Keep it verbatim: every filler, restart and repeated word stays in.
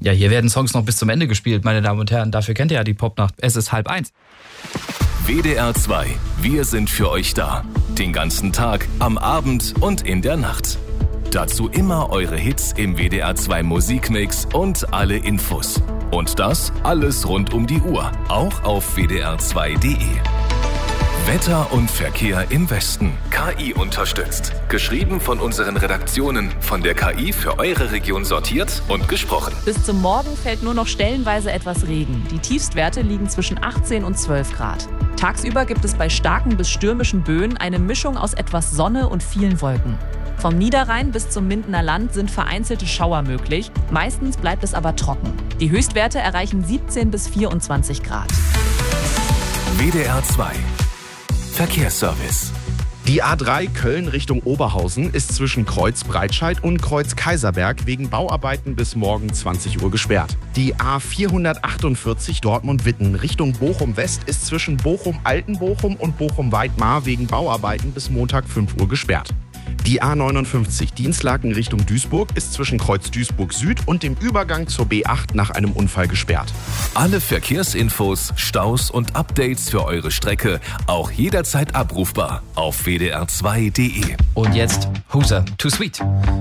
Ja, hier werden Songs noch bis zum Ende gespielt, meine Damen und Herren. Dafür kennt ihr ja die Popnacht. Es ist halb eins. W D R zwei. Wir sind für euch da. Den ganzen Tag, am Abend und in der Nacht. Dazu immer eure Hits im W D R zwei Musikmix und alle Infos. Und das alles rund um die Uhr. Auch auf w d r zwei punkt d e. Wetter und Verkehr im Westen. K I unterstützt. Geschrieben von unseren Redaktionen. Von der K I für eure Region sortiert und gesprochen. Bis zum Morgen fällt nur noch stellenweise etwas Regen. Die Tiefstwerte liegen zwischen achtzehn und zwölf Grad. Tagsüber gibt es bei starken bis stürmischen Böen eine Mischung aus etwas Sonne und vielen Wolken. Vom Niederrhein bis zum Mindener Land sind vereinzelte Schauer möglich. Meistens bleibt es aber trocken. Die Höchstwerte erreichen siebzehn bis vierundzwanzig Grad. W D R zwei. Verkehrsservice. Die A drei Köln Richtung Oberhausen ist zwischen Kreuz Breitscheid und Kreuz Kaiserberg wegen Bauarbeiten bis morgen zwanzig Uhr gesperrt. Die A vierhundertachtundvierzig Dortmund-Witten Richtung Bochum West ist zwischen Bochum-Altenbochum und Bochum-Weidmar wegen Bauarbeiten bis Montag fünf Uhr gesperrt. Die A neunundfünfzig Dienstlaken Richtung Duisburg ist zwischen Kreuz Duisburg Süd und dem Übergang zur B acht nach einem Unfall gesperrt. Alle Verkehrsinfos, Staus und Updates für eure Strecke auch jederzeit abrufbar auf w d r zwei punkt d e. Und jetzt Huser, Too Sweet.